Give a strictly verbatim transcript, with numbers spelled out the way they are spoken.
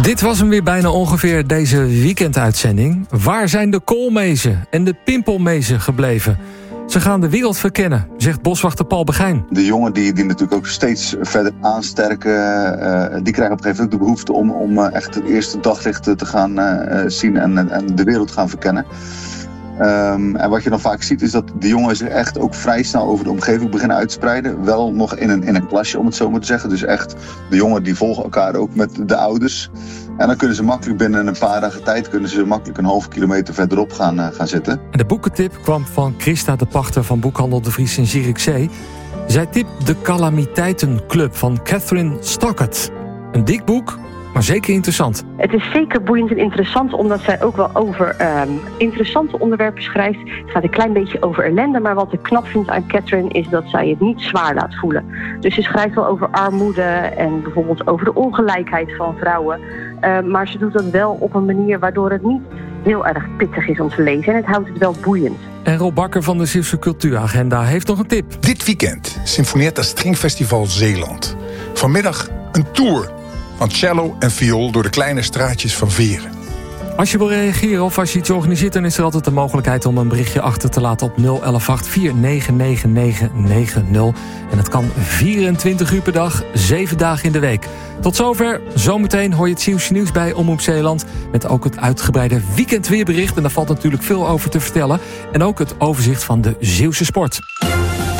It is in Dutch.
Dit was hem weer bijna ongeveer, deze weekenduitzending. Waar zijn de koolmezen en de pimpelmezen gebleven? Ze gaan de wereld verkennen, zegt boswachter Paul Begijn. De jongen die, die natuurlijk ook steeds verder aansterken, uh, die krijgen op een gegeven moment de behoefte om, om uh, echt het eerste daglicht te gaan uh, zien en, en de wereld gaan verkennen. Um, en wat je dan vaak ziet is dat de jongen zich echt ook vrij snel over de omgeving beginnen uit te spreiden. Wel nog in een, in een klasje, om het zo maar te zeggen. Dus echt, de jongen die volgen elkaar ook met de ouders. En dan kunnen ze makkelijk binnen een paar dagen tijd kunnen ze makkelijk een halve kilometer verderop gaan, uh, gaan zitten. En de boekentip kwam van Christa de Pachter van boekhandel De Vries in Zierikzee. Zij tipt De Calamiteitenclub van Catherine Stockett. Een dik boek, maar zeker interessant. Het is zeker boeiend en interessant, omdat zij ook wel over um, interessante onderwerpen schrijft. Het gaat een klein beetje over ellende, maar wat ik knap vind aan Catherine is dat zij het niet zwaar laat voelen. Dus ze schrijft wel over armoede en bijvoorbeeld over de ongelijkheid van vrouwen. Uh, maar ze doet dat wel op een manier waardoor het niet heel erg pittig is om te lezen. En het houdt het wel boeiend. En Rob Bakker van de Zeeuwse Cultuuragenda heeft nog een tip. Dit weekend Sinfonietta Stringfestival Zeeland. Vanmiddag een tour van cello en viool door de kleine straatjes van Veren. Als je wil reageren of als je iets organiseert, dan is er altijd de mogelijkheid om een berichtje achter te laten op nul elf acht vier negen negen negen negen nul. En dat kan vierentwintig uur per dag, zeven dagen in de week. Tot zover. Zometeen hoor je het Zeeuwse nieuws bij Omroep Zeeland. Met ook het uitgebreide weekendweerbericht. En daar valt natuurlijk veel over te vertellen. En ook het overzicht van de Zeeuwse sport.